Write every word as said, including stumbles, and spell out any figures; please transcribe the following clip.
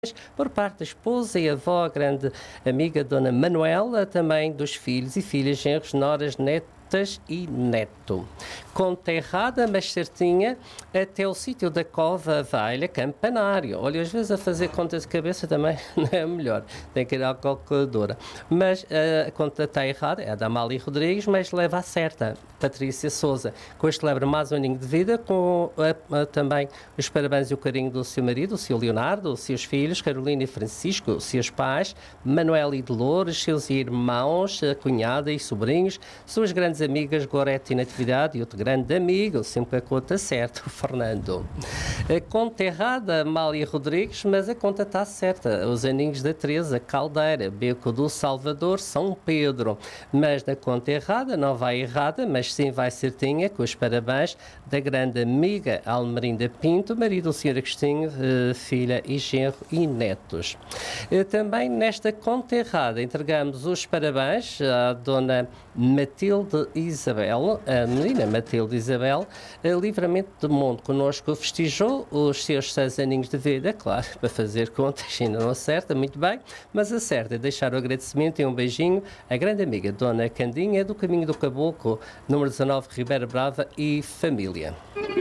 por parte da esposa e avó, a grande amiga Dona Manuela, também dos filhos e filhas, genros, noras, netas e neto. Conta errada, mas certinha, até o sítio da Cova Velha, Campanário. Olha, às vezes a fazer contas de cabeça também não é melhor, tem que ir à calculadora. Mas uh, a conta está errada, é a da Amália Rodrigues, mas leva a certa, Patrícia Souza. Com este celebra mais um aninho de vida, com uh, uh, também os parabéns e o carinho do seu marido, o seu Leonardo, os seus filhos, Carolina e Francisco, os seus pais, Manuel e Dolores, seus irmãos, a cunhada e sobrinhos, suas grandes amigas Gorete e Natividade e outro grande amigo, sempre a conta certa, o Fernando. A conta errada, Amália Rodrigues, mas a conta está certa. Os aninhos da Teresa Caldeira, Beco do Salvador, São Pedro. Mas na conta errada, não vai errada, mas sim vai certinha, com os parabéns da grande amiga Almerinda Pinto, marido do senhor Agostinho, filha e genro e netos. Também nesta conta errada entregamos os parabéns à dona Matilde Isabel, a menina Matilde Isabel, a Livramento do Mundo connosco festejou os seus seis aninhos de vida, claro, para fazer contas ainda não acerta, muito bem, mas acerta deixar o agradecimento e um beijinho à grande amiga Dona Candinha do Caminho do Caboclo, número dezanove, Ribeira Brava e família.